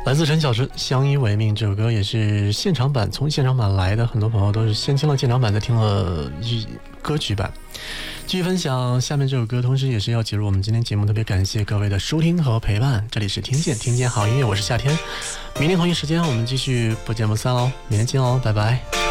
来自陈小春《相依为命》这首歌也是现场版，从现场版来的，很多朋友都是先听了现场版，再听了歌曲版。继续分享下面这首歌，同时也是要结束我们今天节目，特别感谢各位的收听和陪伴。这里是听见，听见好音乐，我是夏天。明天同一时间我们继续不见不散哦，明天见哦，拜拜。